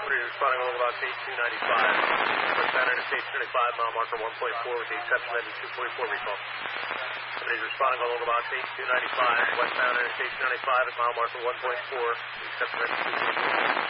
Somebody responding along about 8295. Westbound Interstate 295, mile marker 1.4 with the exception of engine 244 recall. Somebody's responding along about 8295. Westbound Interstate 295 at mile marker 1.4 with the exception of engine 244.